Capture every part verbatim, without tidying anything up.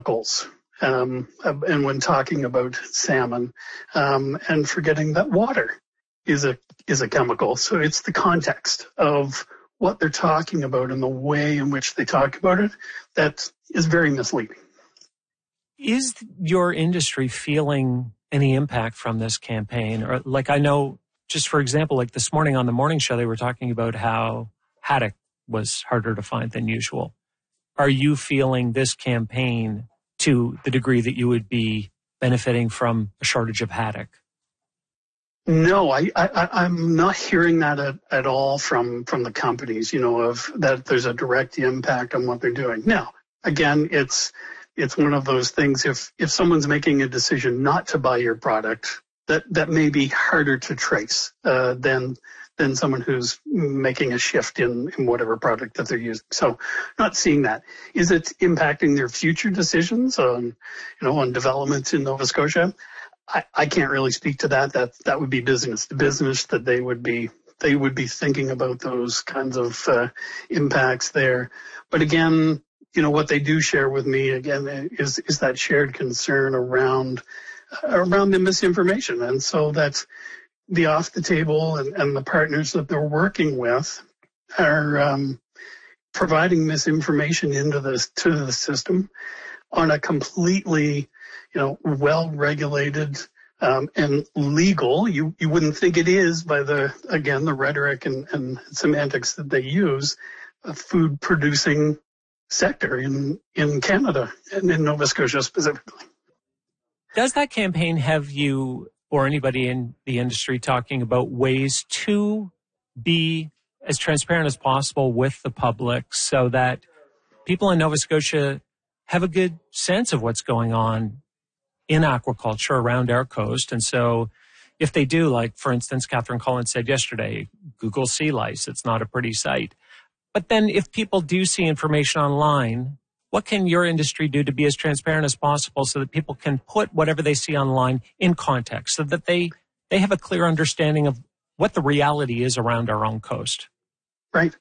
chemicals. Um, and when talking about salmon, um, and forgetting that water is a is a chemical. So it's the context of what they're talking about and the way in which they talk about it that is very misleading. Is your industry feeling any impact from this campaign? Or like I know, just for example, like this morning on the morning show, they were talking about how haddock was harder to find than usual. Are you feeling this campaign to the degree that you would be benefiting from a shortage of haddock? No, I, I, I'm not hearing that at, at all from, from the companies, you know, of that there's a direct impact on what they're doing. Now, again, it's it's one of those things, if, if someone's making a decision not to buy your product, that, that may be harder to trace uh, than than someone who's making a shift in, in whatever product that they're using. So not seeing that. Is it impacting their future decisions on, you know, on development in Nova Scotia? I, I can't really speak to that. That that would be business to business, that they would be they would be thinking about those kinds of uh, impacts there. But again, you know, what they do share with me again is is that shared concern around around the misinformation. And so that's the Off the Table and, and the partners that they're working with are um, providing misinformation into the to the system on a completely, you know, well-regulated um, and legal. You you wouldn't think it is by the again the rhetoric and, and semantics that they use, a food-producing sector in in Canada and in Nova Scotia specifically. Does that campaign have you or anybody in the industry talking about ways to be as transparent as possible with the public so that people in Nova Scotia have a good sense of what's going on in aquaculture around our coast? And so if they do, like, for instance, Catherine Collins said yesterday, Google sea lice, it's not a pretty sight. But then if people do see information online, what can your industry do to be as transparent as possible so that people can put whatever they see online in context so that they, they have a clear understanding of what the reality is around our own coast? Right.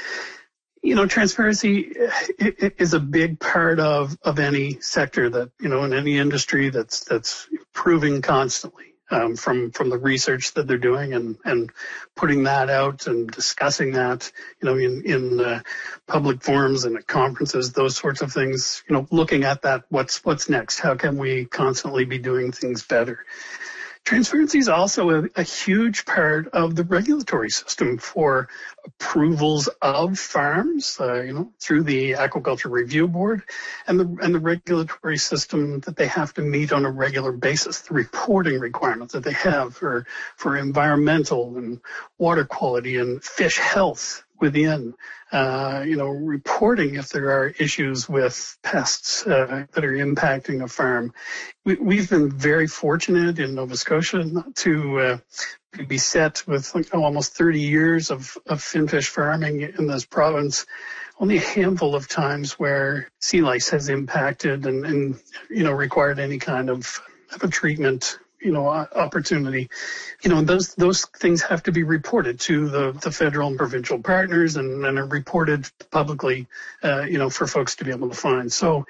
You know, transparency is a big part of, of any sector that, you know, in any industry that's that's improving constantly. Um, from from the research that they're doing and, and putting that out and discussing that, you know, in, in uh, public forums and at conferences, those sorts of things, you know, looking at that, what's what's next? How can we constantly be doing things better? Transparency is also a, a huge part of the regulatory system for approvals of farms, uh, you know, through the Aquaculture Review Board and the and the regulatory system that they have to meet on a regular basis, the reporting requirements that they have for for environmental and water quality and fish health within, uh, you know, reporting if there are issues with pests uh, that are impacting a farm. We, we've been very fortunate in Nova Scotia not to uh, be set with like, oh, almost thirty years of, of finfish farming in this province. Only a handful of times where sea lice has impacted and, and you know, required any kind of, of a treatment, you know, opportunity. You know, those those things have to be reported to the, the federal and provincial partners and, and are reported publicly, uh, you know, for folks to be able to find. So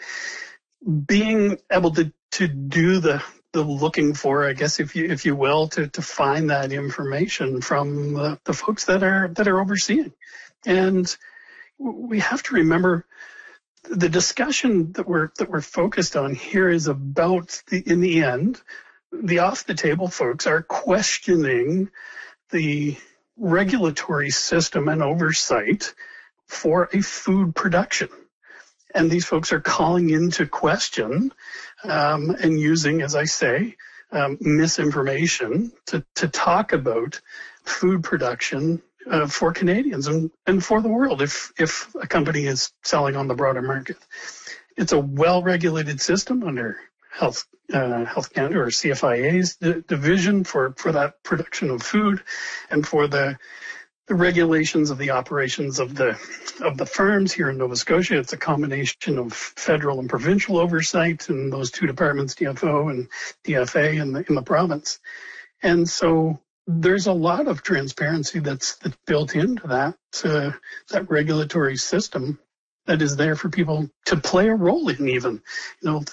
being able to, to do the the looking for, I guess, if you if you will, to, to find that information from the, the folks that are that are overseeing. And we have to remember the discussion that we're that we're focused on here is about the in the end, the Off the Table folks are questioning the regulatory system and oversight for a food production. And these folks are calling into question um, and using, as I say, um, misinformation to, to talk about food production uh, for Canadians and, and for the world if, if a company is selling on the broader market. It's a well-regulated system under Health uh, Health Canada or C F I A's d- division for, for that production of food and for the the regulations of the operations of the of the farms here in Nova Scotia. It's a combination of federal and provincial oversight in those two departments, D F O and D F A in the in the province. And so there's a lot of transparency that's, that's built into that uh, that regulatory system that is there for people to play a role in even, you know,